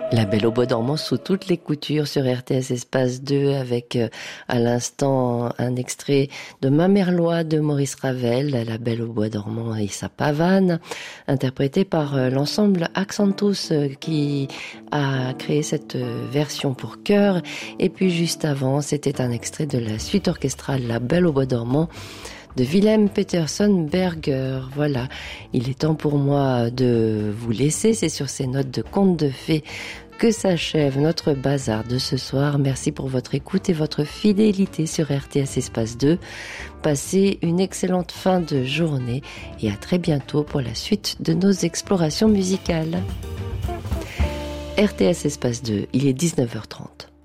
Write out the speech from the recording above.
La Belle au bois dormant sous toutes les coutures sur RTS Espace 2 avec à l'instant un extrait de Ma Merlois de Maurice Ravel, La Belle au bois dormant et sa pavane, interprétée par l'ensemble Accentus qui a créé cette version pour chœur. Et puis juste avant, c'était un extrait de la suite orchestrale La Belle au bois dormant de Willem Peterson Berger. Voilà, il est temps pour moi de vous laisser. C'est sur ces notes de contes de fées que s'achève notre bazar de ce soir. Merci pour votre écoute et votre fidélité sur RTS Espace 2. Passez une excellente fin de journée et à très bientôt pour la suite de nos explorations musicales. RTS Espace 2, il est 19h30.